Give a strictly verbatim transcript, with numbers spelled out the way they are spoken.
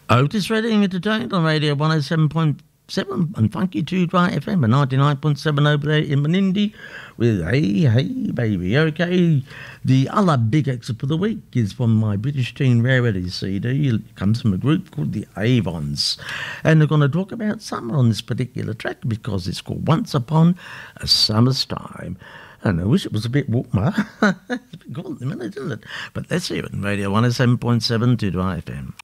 Otis Redding entertained on Radio one oh seven point seven and Funky two Right F M and ninety-nine point seven over there in Menindee with Hey Hey Baby. Okay, the other big exit for the week is from my British Teen Rarities C D. It comes from a group called the Avons, and they're going to talk about summer on this particular track because it's called Once Upon a Summer's Time. And I wish it was a bit warmer. It's a bit cold in a minute, isn't it? But let's hear it on Radio one oh seven point seven to Right F M.